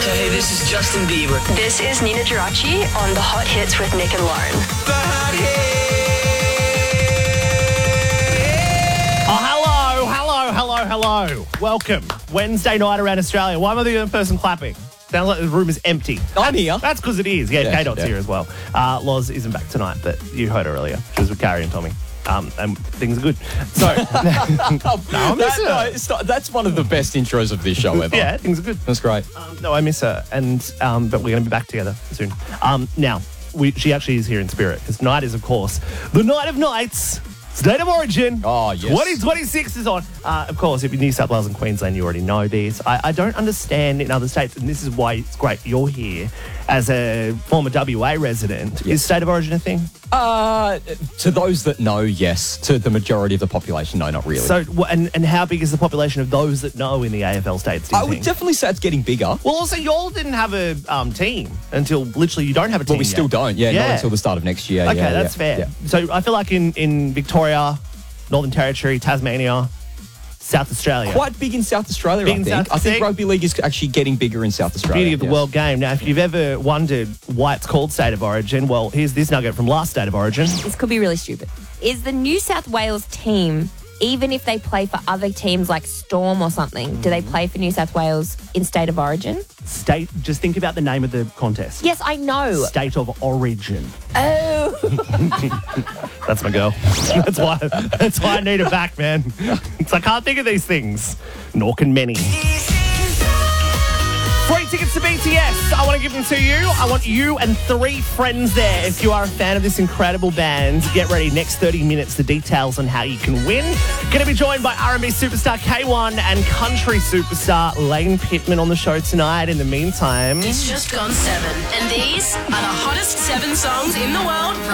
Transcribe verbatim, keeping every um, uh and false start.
Hey, this is Justin Bieber. This is Nina Geraci on The Hot Hits with Nick and Lauren. The Hot Hits. Oh, hello, hello, hello, hello. Welcome. Wednesday night around Australia. Why am I the only person clapping? Sounds like the room is empty. I'm here. That's because it is. Yeah, Yeah, K-Dot's yeah. here as well. Uh, Loz isn't back tonight, but you heard her earlier. She was with Carrie and Tommy. Um, and things are good. So, no, I'm That- missing no, her. it's not- that's one of the best intros of this show ever. Yeah, things are good. That's great. Um, no, I miss her, and um, but we're going to be back together soon. Um, now, we, she actually is here in spirit because tonight is, of course, the night of nights. State of Origin. Oh, yes. twenty twenty-six is on. Uh, of course, if you're New South Wales and Queensland, you already know this. I, I don't understand in other states, and this is why it's great you're here as a former W A resident. Is State of Origin a thing? Uh, to those that know, yes. To the majority of the population, no, not really. So, wh- and, and how big is the population of those that know in the A F L states? Do you I would think? definitely say it's getting bigger. Well, also, y'all didn't have a um, team until literally you don't have a team But we still yet. don't. Yeah, Yeah. not until the start of next year. Okay, yeah, that's yeah, fair. yeah. So I feel like in, in Victoria, Northern Territory, Tasmania, South Australia. Quite big in South Australia, Big I in think. South I think Australia? rugby league is actually getting bigger in South Australia. Beauty of the yes. world game. Now, if you've ever wondered why it's called State of Origin, well, here's this nugget from last State of Origin. This could be really stupid. Is the New South Wales team, even if they play for other teams like Storm or something, do they play for New South Wales in State of Origin? State, just think about the name of the contest. Yes, I know. State of Origin. Oh. That's my girl. That's why. That's why I need her back, man. It's I can't think of these things. Nor can many. Free tickets to B T S. I want to give them to you. I want you and three friends there. If you are a fan of this incredible band, get ready. Next thirty minutes, the details on how you can win. Going to be joined by R and B superstar K one and country superstar Lane Pittman on the show tonight. In the meantime, It's just gone seven, and these are the hottest seven songs in the world